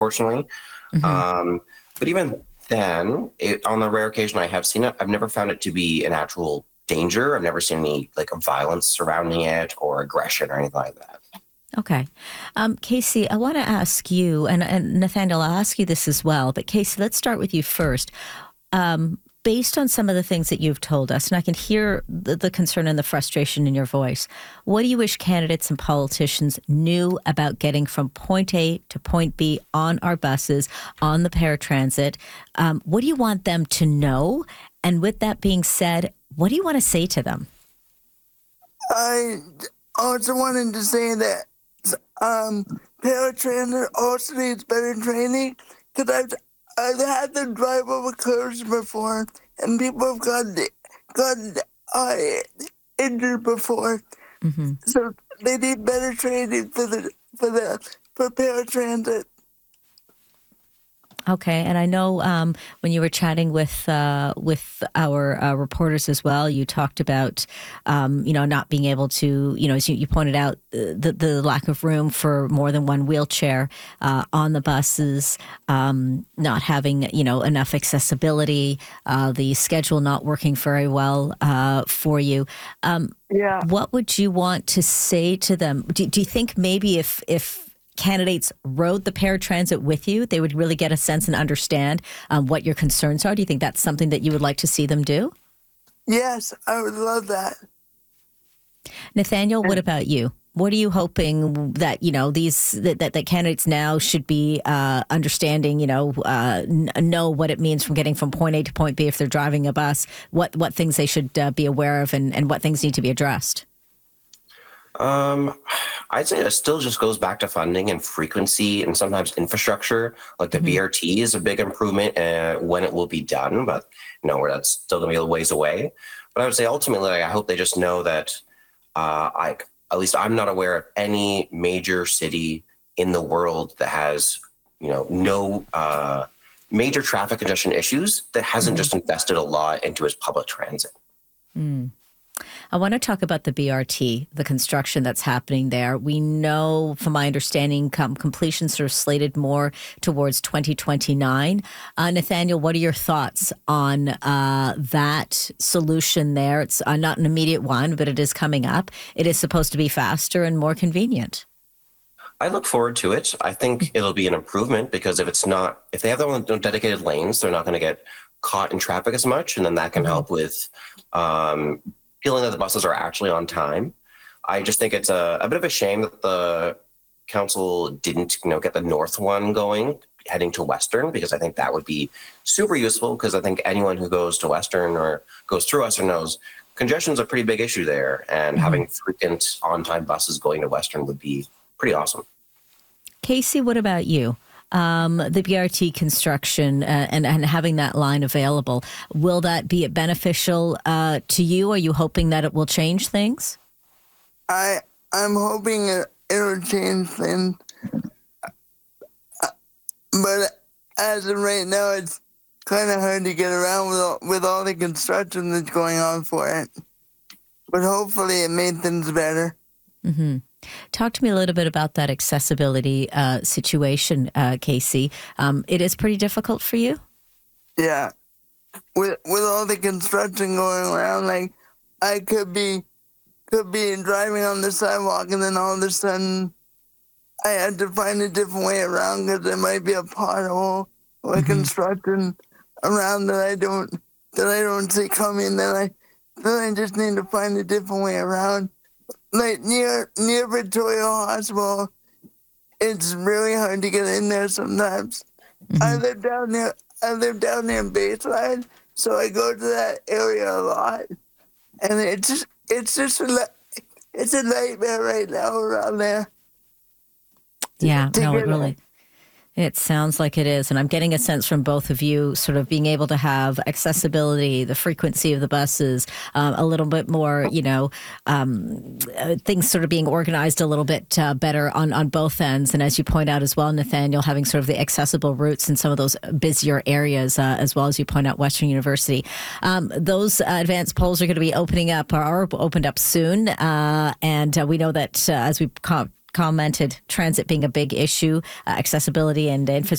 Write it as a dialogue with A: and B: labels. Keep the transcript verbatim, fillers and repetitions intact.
A: unfortunately.
B: Mm-hmm.
A: Um, but even then, it, on the rare occasion I have seen it, I've never found it to be an actual danger. I've never seen any like violence surrounding it or aggression or anything like that.
B: Okay. Um, Casey, I want to ask you, and, and Nathaniel, I'll ask you this as well, but Casey, let's start with you first. Um, based on some of the things that you've told us, and I can hear the, the concern and the frustration in your voice, what do you wish candidates and politicians knew about getting from point A to point B on our buses, on the paratransit? Um, what do you want them to know? And with that being said, what do you want to say to them?
C: I also wanted to say that um, paratransit also needs better training, because I've, I've had them drive over curves before, and people have gotten, gotten uh, injured before.
B: Mm-hmm.
C: So they need better training for the for the for paratransit.
B: Okay, and I know um, when you were chatting with uh, with our uh, reporters as well, you talked about um, you know not being able to, you know, as you, you pointed out, the the lack of room for more than one wheelchair uh, on the buses, um, not having you know enough accessibility, uh, the schedule not working very well uh, for you. Um,
C: Yeah.
B: What would you want to say to them? Do, do you think maybe if if candidates rode the paratransit with you, they would really get a sense and understand um, what your concerns are? Do you think that's something that you would like to see them do?
C: Yes, I would love that.
B: Nathaniel, what about you? What are you hoping that, you know, these, that, that, that candidates now should be uh, understanding, you know, uh, n- know what it means from getting from point A to point B if they're driving a bus, what, what things they should uh, be aware of and, and what things need to be addressed?
A: Um, I'd say it still just goes back to funding and frequency and sometimes infrastructure. Like the
B: Mm-hmm.
A: B R T is a big improvement uh, when it will be done, but you know, where that's still going to be a ways away. But I would say ultimately, like, I hope they just know that uh, I, at least I'm not aware of any major city in the world that has, you know, no uh, major traffic congestion issues that hasn't
B: Mm-hmm.
A: just invested a lot into its public transit.
B: Mm. I want to talk about the B R T, the construction that's happening there. We know, from my understanding, com- completions are slated more towards twenty twenty-nine. Uh, Nathaniel, what are your thoughts on uh, that solution there? It's uh, not an immediate one, but it is coming up. It is supposed to be faster and more convenient.
A: I look forward to it. I think it'll be an improvement because if it's not, if they have their own dedicated lanes, they're not going to get caught in traffic as much. And then that can
B: Mm-hmm.
A: help with um, feeling that the buses are actually on time. I just think it's a, a bit of a shame that the council didn't, you know, get the north one going, heading to Western, because I think that would be super useful. Because I think anyone who goes to Western or goes through Western knows congestion is a pretty big issue there, and
B: Mm-hmm.
A: having frequent on-time buses going to Western would be pretty awesome.
B: Casey, what about you? Um, the B R T construction uh, and, and having that line available, will that be beneficial uh, to you? Are you hoping that it will change things?
C: I I'm hoping it, it'll change things, but as of right now, it's kind of hard to get around with all, with all the construction that's going on for it. But hopefully, it made things better.
B: Mm-hmm. Talk to me a little bit about that accessibility uh, situation, uh, Casey. Um, it is pretty difficult for you?
C: Yeah, with with all the construction going around, like I could be could be driving on the sidewalk, and then all of a sudden, I had to find a different way around because there might be a pothole or
B: Mm-hmm.
C: construction around that I don't that I don't see coming. Then I then I just need to find a different way around. Like near near Victoria Hospital, it's really hard to get in there sometimes.
B: Mm-hmm.
C: I live down there. I live down there in Bayside, so I go to that area a lot, and it's just it's just a, it's a nightmare right now around there.
B: Yeah,
C: to
B: no, it
C: get
B: really,
C: in.
B: it sounds like it is. And I'm getting a sense from both of you sort of being able to have accessibility, the frequency of the buses, um, a little bit more, you know, um, uh, things sort of being organized a little bit uh, better on, on both ends. And as you point out as well, Nathaniel, having sort of the accessible routes in some of those busier areas, uh, as well as you point out Western University. Um, those uh, advanced polls are going to be opening up, or are opened up soon. Uh, and uh, we know that uh, as we come commented, transit being a big issue, uh, accessibility and infrastructure